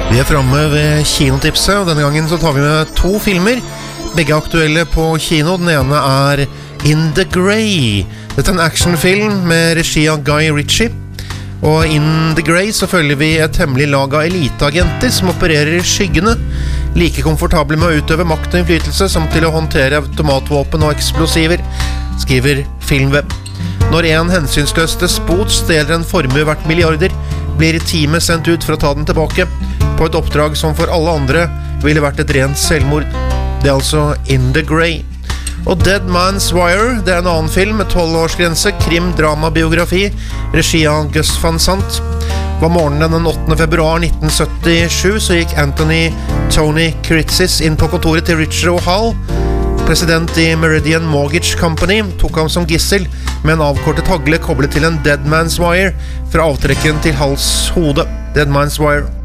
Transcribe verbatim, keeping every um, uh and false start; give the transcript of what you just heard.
Vi er fremme ved kinotipset, og denne gangen så tar vi med to filmer. Begge aktuelle på kino. Den ene er In the Grey. Dette er en actionfilm med regi av Guy Ritchie. Og In the Grey så følger vi et hemmelig lag av eliteagenter som opererer i skyggene. Like komfortable med å utøve makt og innflytelse som til å håndtere automatvåpen og eksplosiver, skriver Filmweb. Når en hensynsløs despot stjeler en formue verdt milliarder, blir teamet sendt ut for å ta den tilbake, på et oppdrag som for alle andre ville vært et rent selvmord. Det er altså In the Grey. Og Dead Man's Wire, det er en annen film med tolv-årsgrense, krim-drama-biografi, regi av Gus Van Sant. Var morgenen den åttende februar nitten syttisju så gikk Anthony Tony Kritzis inn på kontoret til Richard O'Hall. President i Meridian Mortgage Company tok ham som gissel med en avkortet hagle koblet til en Dead Man's Wire fra avtrekken til hals hode. Dead Man's Wire.